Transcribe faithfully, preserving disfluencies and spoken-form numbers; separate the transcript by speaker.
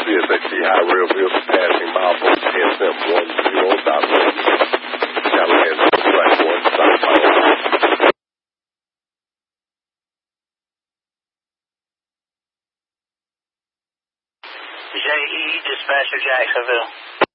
Speaker 1: C S X C High Rail will be passing milepost S M one zero dot one. Callahan's track one, southbound.
Speaker 2: J E, dispatcher Jacksonville.